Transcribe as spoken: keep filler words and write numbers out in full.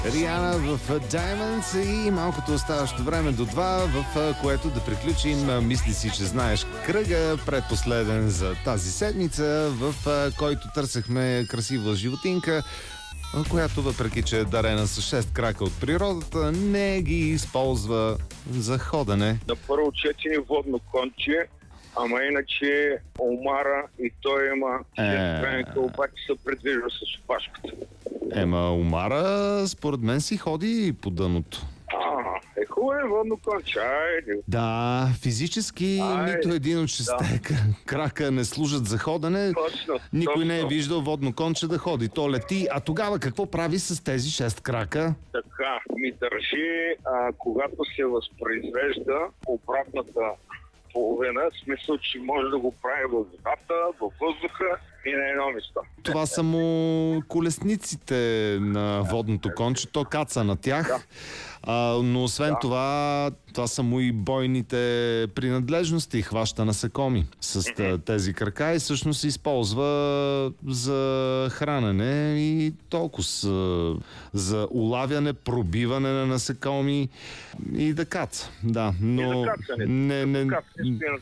Риана в Diamonds и малкото оставащо време до два, в което да приключим Мисли си, че знаеш кръга, предпоследен за тази седмица, в който търсехме красива животинка, която въпреки, че е дарена с шест крака от природата, не ги използва за ходене. На първо четене водно конче, ама иначе омара и той има шест крака, обаче се предвижда с опашката. Ема омара, според мен си ходи по дъното. А, е хубаво водно конче, айде. Да, физически Айде. Нито един от шесте да. крака не служат за ходене. Точно, Никой точно. не е виждал водно конче да ходи. То лети. А тогава какво прави с тези шест крака? Така, ми държи, а, когато се възпроизвежда обратната половина, в смисъл, че може да го прави във водата, във въздуха и на едно место. Това са му колесниците на водното конче. То каца на тях. Да. А, но освен Да. това, това са му и бойните принадлежности. Хваща насекоми с mm-hmm. тези крака и всъщност се използва за хранене и толкова с, за улавяне, пробиване на насекоми и да каца. Да, но и за кацане. не, не, Кацане,